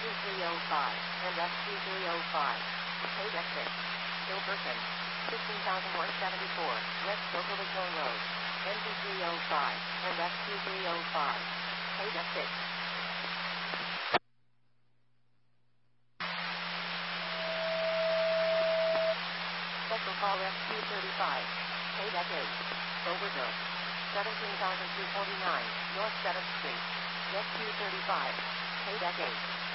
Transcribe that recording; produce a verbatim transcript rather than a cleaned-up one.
V three oh five, and S Q three oh five. Paid at six. Silverton. fifteen thousand one hundred seventy-four, West Bocaratone Road. N V three oh five, and S Q three oh five. Paid at six. Special call S Q thirty-five. Paid at eight. Overdose. seventeen thousand two hundred forty-nine, North seventh Street. S Q thirty-five. Paid at eight.